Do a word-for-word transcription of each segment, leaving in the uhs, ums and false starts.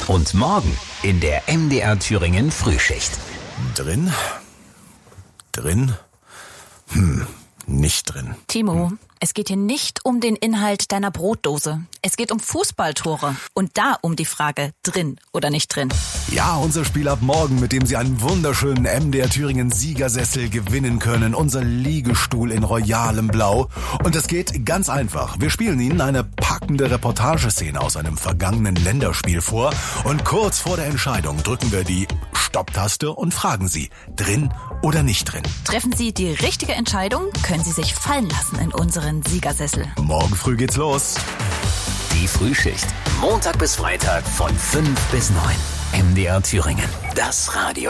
Und morgen in der M D R Thüringen Frühschicht. Drin? Drin? Hm, nicht drin. Timo, es geht hier nicht um den Inhalt deiner Brotdose. Es geht um Fußballtore. Und da um die Frage, drin oder nicht drin. Ja, unser Spiel ab morgen, mit dem Sie einen wunderschönen M D R Thüringen Siegersessel gewinnen können. Unser Liegestuhl in royalem Blau. Und es geht ganz einfach. Wir spielen Ihnen eine packende Reportageszene aus einem vergangenen Länderspiel vor. Und kurz vor der Entscheidung drücken wir die Stopptaste und fragen Sie, drin oder nicht drin. Treffen Sie die richtige Entscheidung, können Sie sich fallen lassen in unseren Siegersessel. Morgen früh geht's los. Die Frühschicht. Montag bis Freitag von fünf bis neun. M D R Thüringen. Das Radio.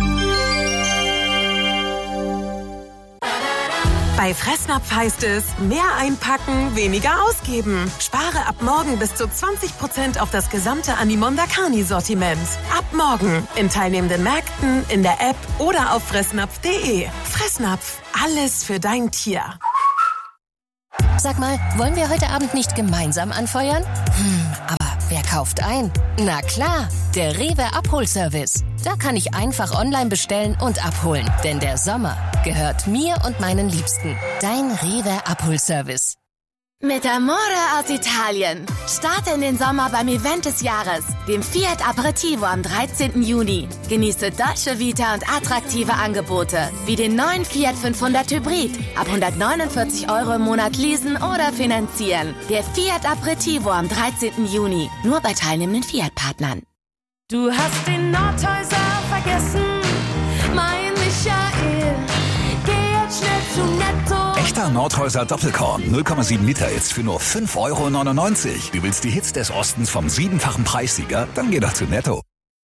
Bei Fressnapf heißt es, mehr einpacken, weniger ausgeben. Spare ab morgen bis zu zwanzig Prozent auf das gesamte Animonda Carni-Sortiment. Ab morgen in teilnehmenden Märkten, in der App oder auf fressnapf punkt de. Fressnapf, alles für dein Tier. Sag mal, wollen wir heute Abend nicht gemeinsam anfeuern? Hm, aber wer kauft ein? Na klar, der Rewe Abholservice. Da kann ich einfach online bestellen und abholen. Denn der Sommer gehört mir und meinen Liebsten. Dein Rewe Abholservice. Mit Amore aus Italien. Starte in den Sommer beim Event des Jahres, dem Fiat Aperitivo am dreizehnten Juni. Genieße Dolce Vita und attraktive Angebote, wie den neuen Fiat fünfhundert Hybrid. Ab hundertneunundvierzig Euro im Monat leasen oder finanzieren. Der Fiat Aperitivo am dreizehnten Juni. Nur bei teilnehmenden Fiat-Partnern. Du hast den Nordhäuser vergessen, mein Michael. Geh jetzt schnell zu Netto. Echter Nordhäuser Doppelkorn, null Komma sieben Liter jetzt für nur fünf Euro neunundneunzig. Du willst die Hits des Ostens vom siebenfachen Preissieger? Dann geh doch zu Netto.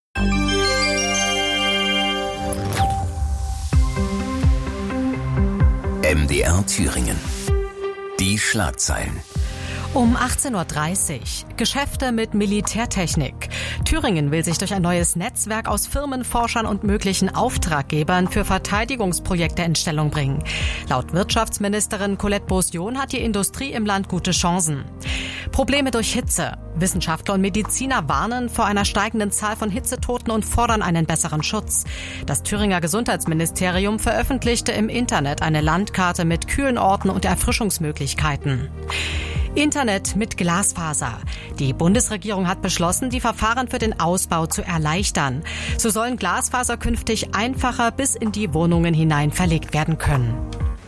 M D R Thüringen. Die Schlagzeilen. Um achtzehn Uhr dreißig. Geschäfte mit Militärtechnik. Thüringen will sich durch ein neues Netzwerk aus Firmen, Forschern und möglichen Auftraggebern für Verteidigungsprojekte in Stellung bringen. Laut Wirtschaftsministerin Colette Beaussion hat die Industrie im Land gute Chancen. Probleme durch Hitze. Wissenschaftler und Mediziner warnen vor einer steigenden Zahl von Hitzetoten und fordern einen besseren Schutz. Das Thüringer Gesundheitsministerium veröffentlichte im Internet eine Landkarte mit kühlen Orten und Erfrischungsmöglichkeiten. Internet mit Glasfaser. Die Bundesregierung hat beschlossen, die Verfahren für den Ausbau zu erleichtern. So sollen Glasfaser künftig einfacher bis in die Wohnungen hinein verlegt werden können.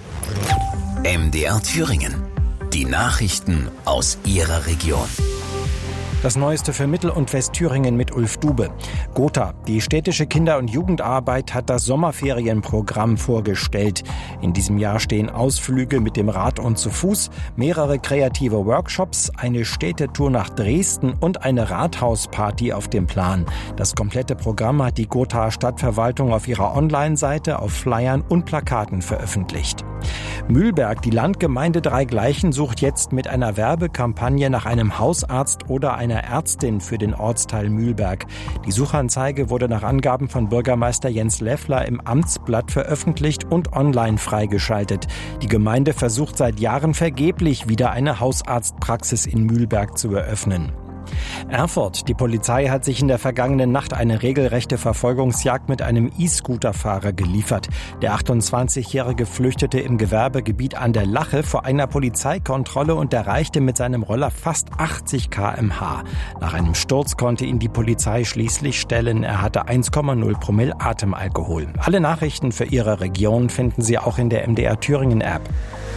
M D R Thüringen. Die Nachrichten aus Ihrer Region. Das Neueste für Mittel- und Westthüringen mit Ulf Dube. Gotha, die städtische Kinder- und Jugendarbeit, hat das Sommerferienprogramm vorgestellt. In diesem Jahr stehen Ausflüge mit dem Rad und zu Fuß, mehrere kreative Workshops, eine Städtetour nach Dresden und eine Rathausparty auf dem Plan. Das komplette Programm hat die Gothaer Stadtverwaltung auf ihrer Online-Seite, auf Flyern und Plakaten veröffentlicht. Mühlberg, die Landgemeinde Dreigleichen, sucht jetzt mit einer Werbekampagne nach einem Hausarzt oder einer Ärztin für den Ortsteil Mühlberg. Die Suchanzeige wurde nach Angaben von Bürgermeister Jens Leffler im Amtsblatt veröffentlicht und online freigeschaltet. Die Gemeinde versucht seit Jahren vergeblich, wieder eine Hausarztpraxis in Mühlberg zu eröffnen. Erfurt. Die Polizei hat sich in der vergangenen Nacht eine regelrechte Verfolgungsjagd mit einem E-Scooter-Fahrer geliefert. Der achtundzwanzigjährige flüchtete im Gewerbegebiet an der Lache vor einer Polizeikontrolle und erreichte mit seinem Roller fast achtzig Kilometer pro Stunde. Nach einem Sturz konnte ihn die Polizei schließlich stellen. Er hatte eins Komma null Promille Atemalkohol. Alle Nachrichten für Ihre Region finden Sie auch in der M D R Thüringen App.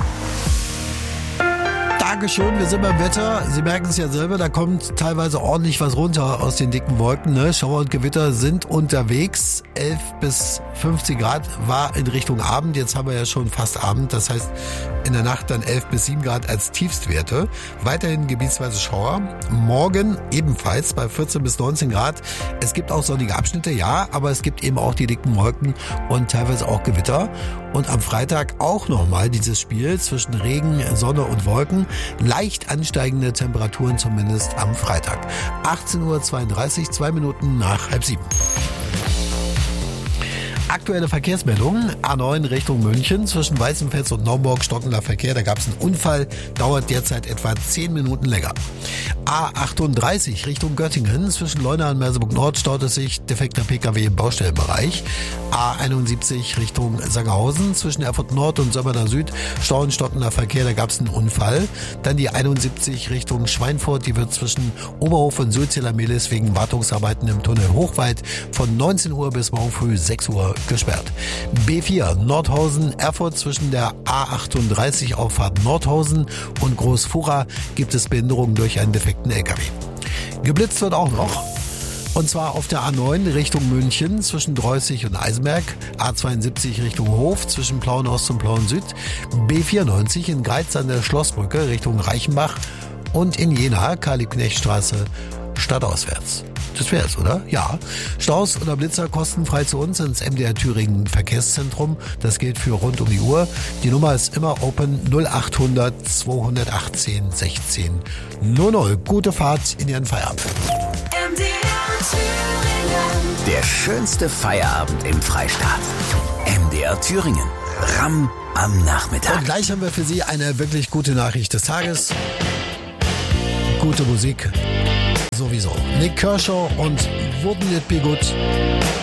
Dankeschön, wir sind beim Wetter. Sie merken es ja selber, da kommt teilweise ordentlich was runter aus den dicken Wolken. Ne? Schauer und Gewitter sind unterwegs. elf bis fünfzehn Grad war in Richtung Abend. Jetzt haben wir ja schon fast Abend. Das heißt, in der Nacht dann elf bis sieben Grad als Tiefstwerte. Weiterhin gebietsweise Schauer. Morgen ebenfalls bei vierzehn bis neunzehn Grad. Es gibt auch sonnige Abschnitte, ja, aber es gibt eben auch die dicken Wolken und teilweise auch Gewitter. Und am Freitag auch nochmal dieses Spiel zwischen Regen, Sonne und Wolken. Leicht ansteigende Temperaturen zumindest am Freitag. achtzehn Uhr zweiunddreißig, zwei Minuten nach halb sieben. Aktuelle Verkehrsmeldungen. A neun Richtung München zwischen Weißenfels und Naumburg stockender Verkehr. Da gab es einen Unfall, dauert derzeit etwa zehn Minuten länger. A achtunddreißig Richtung Göttingen zwischen Leuna und Merseburg Nord staut es sich, defekter Pkw im Baustellenbereich. A einundsiebzig Richtung Sangerhausen zwischen Erfurt Nord und Sömmerner Süd stauen stockender Verkehr, da gab es einen Unfall. Dann die einundsiebzig Richtung Schweinfurt, die wird zwischen Oberhof und Sulziller Mehlis wegen Wartungsarbeiten im Tunnel Hochwald von neunzehn Uhr bis morgen früh sechs Uhr gesperrt. B vier Nordhausen Erfurt zwischen der A achtunddreißig Auffahrt Nordhausen und Großfurra gibt es Behinderungen durch einen defekten L K W. Geblitzt wird auch noch. Und zwar auf der A neun Richtung München zwischen Dreußig und Eisenberg, A zweiundsiebzig Richtung Hof zwischen Plauen Ost und Plauen Süd, B vierundneunzig in Greiz an der Schlossbrücke Richtung Reichenbach und in Jena Karl-Liebknecht-Straße stadtauswärts. Das wär's, oder? Ja. Staus oder Blitzer kostenfrei zu uns ins M D R Thüringen Verkehrszentrum. Das gilt für rund um die Uhr. Die Nummer ist immer open null achthundert zweihundertachtzehn sechzehn null null. Gute Fahrt in Ihren Feierabend. M D R Thüringen. Der schönste Feierabend im Freistaat. M D R Thüringen. Ram am Nachmittag. Und gleich haben wir für Sie eine wirklich gute Nachricht des Tages. Gute Musik. Sowieso. Nick Kershaw und Wouldn't It Be Good?